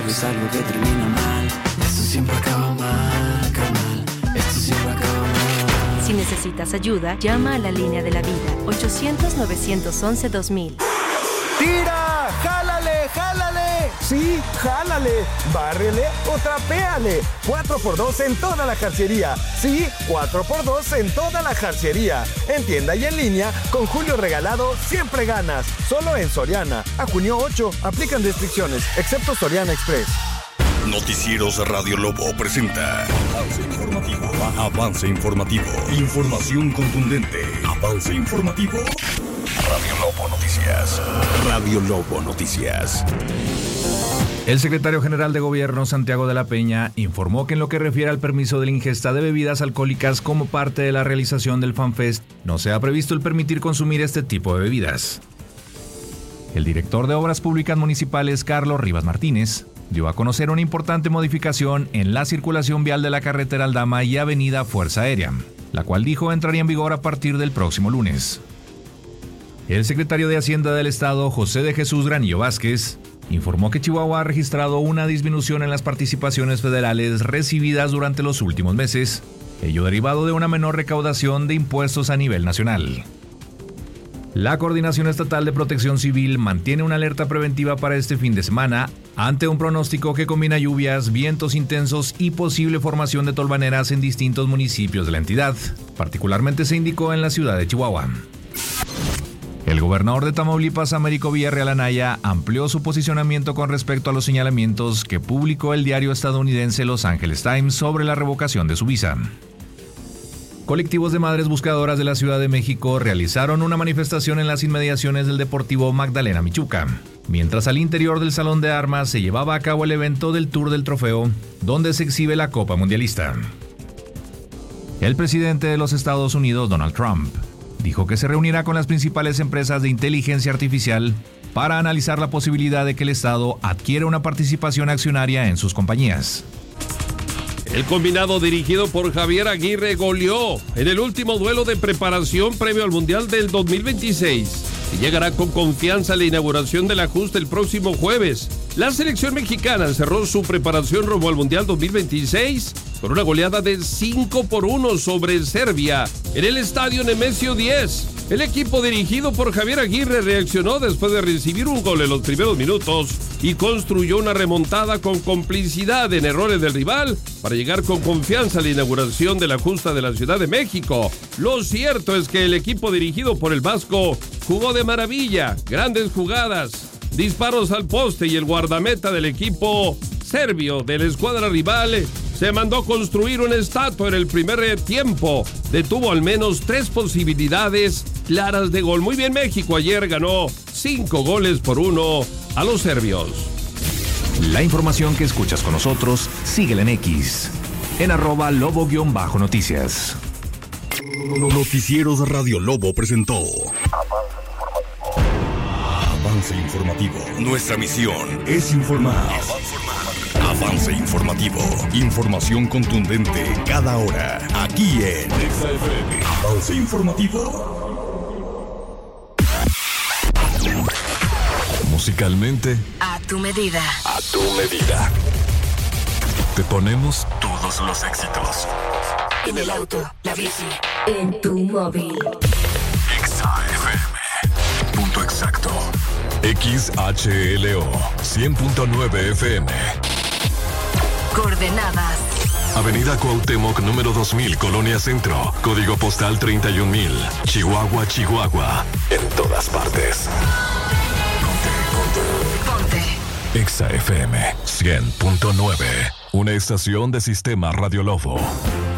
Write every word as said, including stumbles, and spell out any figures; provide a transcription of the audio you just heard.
es algo que termina mal. Esto siempre acaba mal, carnal. Esto siempre acaba mal. Si necesitas ayuda, llama a la línea de la vida, ochocientos, novecientos once, dos mil. ¡Tira! ¡Jálale! ¡Jálale! Sí, jálale, bárrele o trapéale. cuatro por dos en toda la jarciería. Sí, cuatro por dos en toda la jarciería. En tienda y en línea, con Julio Regalado siempre ganas. Solo en Soriana. A junio ocho, aplican restricciones, excepto Soriana Express. Noticieros Radio Lobo presenta Avance Informativo. Avance Informativo. Información contundente. Avance Informativo. Radio Lobo Noticias. Radio Lobo Noticias. El secretario general de Gobierno, Santiago de la Peña, informó que en lo que refiere al permiso de la ingesta de bebidas alcohólicas como parte de la realización del FanFest, no se ha previsto el permitir consumir este tipo de bebidas. El director de Obras Públicas Municipales, Carlos Rivas Martínez, dio a conocer una importante modificación en la circulación vial de la carretera Aldama y avenida Fuerza Aérea, la cual dijo entraría en vigor a partir del próximo lunes. El secretario de Hacienda del Estado, José de Jesús Granillo Vázquez, informó que Chihuahua ha registrado una disminución en las participaciones federales recibidas durante los últimos meses, ello derivado de una menor recaudación de impuestos a nivel nacional. La Coordinación Estatal de Protección Civil mantiene una alerta preventiva para este fin de semana ante un pronóstico que combina lluvias, vientos intensos y posible formación de tolvaneras en distintos municipios de la entidad. Particularmente se indicó en la ciudad de Chihuahua. El gobernador de Tamaulipas, Américo Villarreal Anaya, amplió su posicionamiento con respecto a los señalamientos que publicó el diario estadounidense Los Angeles Times sobre la revocación de su visa. Colectivos de madres buscadoras de la Ciudad de México realizaron una manifestación en las inmediaciones del Deportivo Magdalena Michuca, mientras al interior del Salón de Armas se llevaba a cabo el evento del Tour del Trofeo, donde se exhibe la Copa Mundialista. El presidente de los Estados Unidos, Donald Trump, dijo que se reunirá con las principales empresas de inteligencia artificial para analizar la posibilidad de que el Estado adquiera una participación accionaria en sus compañías. El combinado dirigido por Javier Aguirre goleó en el último duelo de preparación previo al Mundial del dos mil veintiséis y llegará con confianza a la inauguración del ajuste el próximo jueves. La selección mexicana cerró su preparación rumbo al Mundial dos mil veintiséis con una goleada de cinco por uno sobre Serbia en el estadio Nemesio diez. El equipo dirigido por Javier Aguirre reaccionó después de recibir un gol en los primeros minutos y construyó una remontada con complicidad en errores del rival para llegar con confianza a la inauguración de la justa de la Ciudad de México. Lo cierto es que el equipo dirigido por el Vasco jugó de maravilla, grandes jugadas, disparos al poste y el guardameta del equipo serbio de la escuadra rival se mandó construir una estatua en el primer tiempo. Detuvo al menos tres posibilidades claras de gol. Muy bien, México ayer ganó cinco goles por uno a los serbios. La información que escuchas con nosotros, síguela en X, en arroba lobo-noticias. Noticieros Radio Lobo presentó Avance Informativo. Nuestra misión es informar. Avance Informativo. Información contundente cada hora. Aquí en Avance Informativo. Musicalmente, A tu medida. a tu medida. Te ponemos todos los éxitos. En el auto, la bici, en tu móvil. Exa F M. Punto exacto. X H L O cien punto nueve F M. Coordenadas. Avenida Cuauhtémoc número dos mil, Colonia Centro. Código postal treinta y un mil. Chihuahua, Chihuahua. En todas partes. Ponte, ponte. Ponte. Exa F M cien punto nueve. Una estación de Sistema Radio Lobo.